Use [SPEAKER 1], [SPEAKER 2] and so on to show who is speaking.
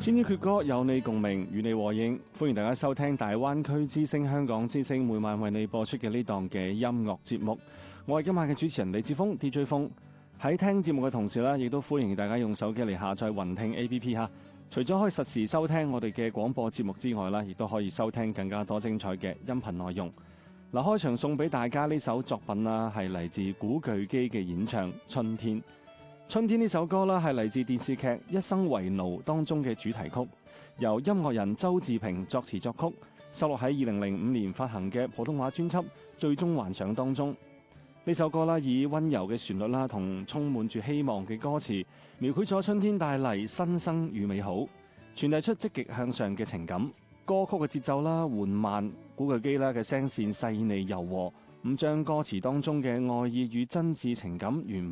[SPEAKER 1] 先於決歌有你共鳴，與你和應，歡迎大家收聽大灣區之聲香港之聲每晚為你播出嘅呢檔嘅音樂節目。我係今晚嘅主持人李志峰 DJ 峰。喺聽節目嘅同時呢，亦都歡迎大家用手機嚟下載雲聽 APP 吓。除咗可以實時收聽我哋嘅廣播節目之外啦，亦都可以收聽更加多精彩嘅音頻內容。嗱，開場送俾大家呢首作品啦，係嚟自古巨基嘅演唱《春天》。春天呢首歌啦，係嚟自電視劇《一生為奴》當中嘅主題曲，由音樂人周志平作詞作曲，收錄喺2005年發行嘅普通話專輯《最終幻想》當中。呢首歌啦，以溫柔嘅旋律啦，同充滿住希望嘅歌詞，描繪咗春天帶嚟新生與美好，傳遞出積極向上嘅情感。歌曲嘅節奏啦緩慢，古巨基啦嘅聲線細膩柔和，咁將歌詞當中嘅愛意與真摯情感完